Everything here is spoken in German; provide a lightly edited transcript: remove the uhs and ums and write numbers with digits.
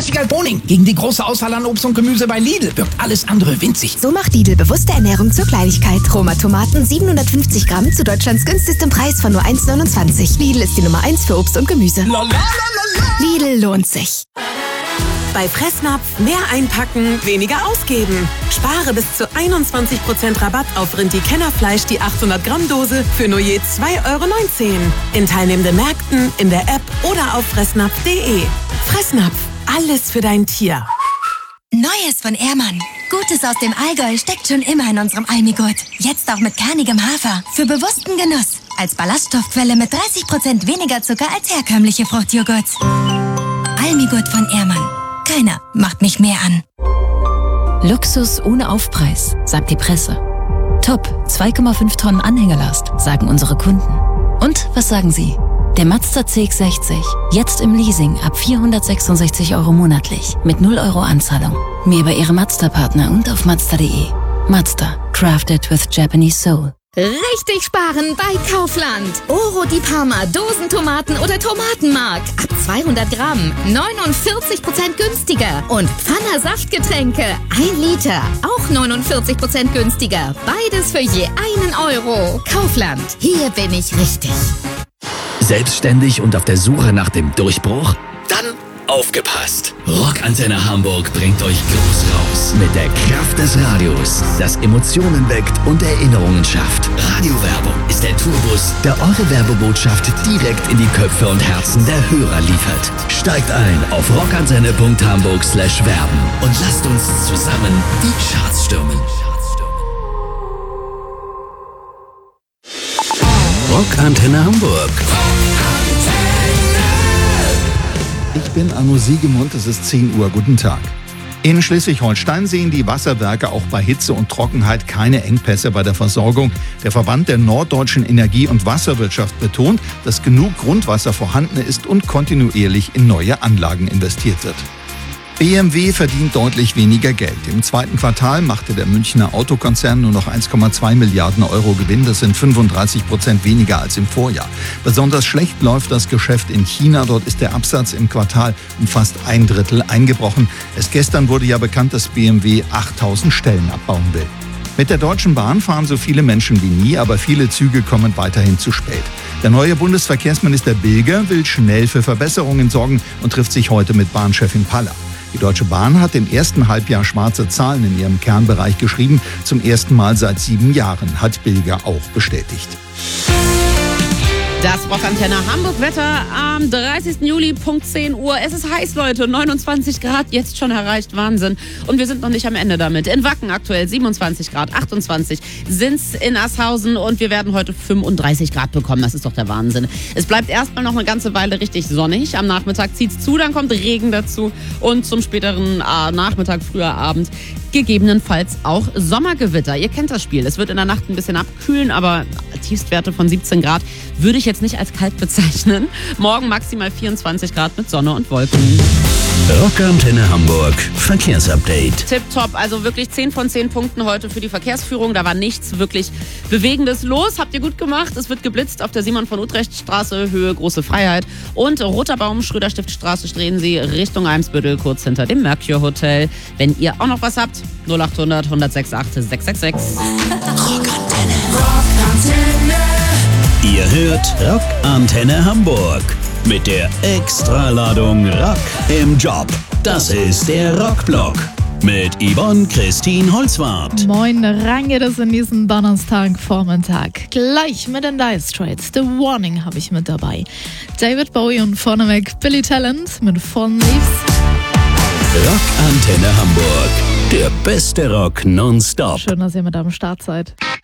Classical Boning. Gegen die große Auswahl an Obst und Gemüse bei Lidl wirkt alles andere winzig. So macht Lidl bewusste Ernährung zur Kleinigkeit. Roma Tomaten 750 Gramm zu Deutschlands günstigstem Preis von nur 1,29. Lidl ist die Nummer 1 für Obst und Gemüse. Lidl lohnt sich. Bei Fressnapf mehr einpacken, weniger ausgeben. Spare bis zu 21% Rabatt auf Rindi-Kennerfleisch, die 800 Gramm Dose für nur je 2,19 €. In teilnehmenden Märkten, in der App oder auf fressnapf.de. Fressnapf, alles für dein Tier. Neues von Ehrmann. Gutes aus dem Allgäu steckt schon immer in unserem Almigurt. Jetzt auch mit kernigem Hafer. Für bewussten Genuss. Als Ballaststoffquelle mit 30% weniger Zucker als herkömmliche Fruchtjoghurts. Almigurt von Ehrmann. Keiner macht mich mehr an. Luxus ohne Aufpreis, sagt die Presse. Top, 2,5 Tonnen Anhängerlast, sagen unsere Kunden. Und was sagen Sie? Der Mazda CX-60, jetzt im Leasing ab 466 € monatlich, mit 0 € Anzahlung. Mehr bei Ihrem Mazda-Partner und auf Mazda.de. Mazda, crafted with Japanese soul. Richtig sparen bei Kaufland. Oro di Parma, Dosentomaten oder Tomatenmark. Ab 200 Gramm, 49% günstiger. Und Pfanner Saftgetränke, 1 Liter, auch 49% günstiger. Beides für je 1 €. Kaufland, hier bin ich richtig. Selbstständig und auf der Suche nach dem Durchbruch? Dann aufgepasst! Rockantenne Hamburg bringt euch groß raus mit der Kraft des Radios, das Emotionen weckt und Erinnerungen schafft. Radiowerbung ist der Tourbus, der eure Werbebotschaft direkt in die Köpfe und Herzen der Hörer liefert. Steigt ein auf rockantenne.hamburg/werben und lasst uns zusammen die Charts stürmen. Rockantenne Hamburg. Ich bin Arno Siegemund, es ist 10 Uhr. Guten Tag. In Schleswig-Holstein sehen die Wasserwerke auch bei Hitze und Trockenheit keine Engpässe bei der Versorgung. Der Verband der norddeutschen Energie- und Wasserwirtschaft betont, dass genug Grundwasser vorhanden ist und kontinuierlich in neue Anlagen investiert wird. BMW verdient deutlich weniger Geld. Im zweiten Quartal machte der Münchner Autokonzern nur noch 1,2 Milliarden € Gewinn. Das sind 35% weniger als im Vorjahr. Besonders schlecht läuft das Geschäft in China. Dort ist der Absatz im Quartal um fast 1/3 eingebrochen. Erst gestern wurde ja bekannt, dass BMW 8000 Stellen abbauen will. Mit der Deutschen Bahn fahren so viele Menschen wie nie, aber viele Züge kommen weiterhin zu spät. Der neue Bundesverkehrsminister Bilger will schnell für Verbesserungen sorgen und trifft sich heute mit Bahnchefin Paller. Die Deutsche Bahn hat im ersten Halbjahr schwarze Zahlen in ihrem Kernbereich geschrieben. Zum ersten Mal seit 7 Jahren, hat Bilger auch bestätigt. Das Rockantenne Hamburg-Wetter am 30. Juli, Punkt 10 Uhr. Es ist heiß, Leute, 29 Grad, jetzt schon erreicht, Wahnsinn. Und wir sind noch nicht am Ende damit. In Wacken aktuell 27 Grad, 28 sind's in Asshausen und wir werden heute 35 Grad bekommen. Das ist doch der Wahnsinn. Es bleibt erstmal noch eine ganze Weile richtig sonnig. Am Nachmittag zieht's zu, dann kommt Regen dazu und zum späteren Nachmittag, früher Abend gegebenenfalls auch Sommergewitter. Ihr kennt das Spiel. Es wird in der Nacht ein bisschen abkühlen, aber Tiefstwerte von 17 Grad würde ich jetzt nicht als kalt bezeichnen. Morgen maximal 24 Grad mit Sonne und Wolken. Rockantenne Hamburg Verkehrsupdate. Tipptopp, also wirklich 10 von 10 Punkten heute für die Verkehrsführung. Da war nichts wirklich Bewegendes los. Habt ihr gut gemacht. Es wird geblitzt auf der Simon-von-Utrecht-Straße, Höhe Große Freiheit. Und Roter Baum, Schröder-Stift-Straße, drehen Sie Richtung Eimsbüttel, kurz hinter dem Mercure Hotel. Wenn ihr auch noch was habt, 0800 168 666. Rockantenne. Ihr hört Rockantenne Hamburg mit der Extraladung Rock im Job. Das ist der Rockblock mit Yvonne Christine Holzwarth. Moin, rein geht es in diesen Donnerstagvormittag. Gleich mit den Dire Straits. The Warning habe ich mit dabei. David Bowie und vorneweg Billy Talent mit Fallen Leaves. Rockantenne Hamburg. Der beste Rock nonstop. Schön, dass ihr mit am Start seid.